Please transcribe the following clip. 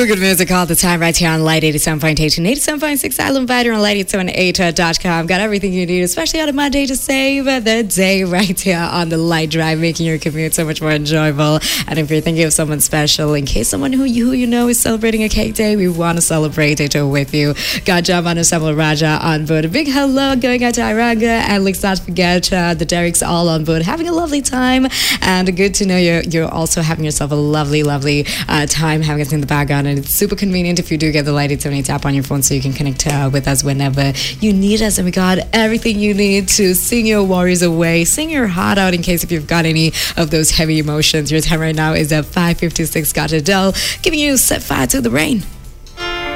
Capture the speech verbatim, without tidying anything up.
Feel good music all the time right here on Light eighty-seven point eight and eighty-seven point six Island Vider on Light eighty-seven point eight dot com. Got everything you need, especially on a Monday, to save the day right here on the Light Drive, making your commute so much more enjoyable. And if you're thinking of someone special, in case someone who you, who you know is celebrating a cake day, we want to celebrate it with you. Got Javan Ensemble Raja on board. A big hello going out to Iranga, and let's not forget uh, the Derricks all on board, having a lovely time. And good to know you're, you're also having yourself a lovely, lovely uh, time having us in the background. And it's super convenient if you do get the Light eighty-seven eight app on your phone, so you can connect uh, with us whenever you need us. And we got everything you need to sing your worries away, sing your heart out in case if you've got any of those heavy emotions. Your time right now is at five fifty-six. Got Adele giving you Set Fire to the Rain.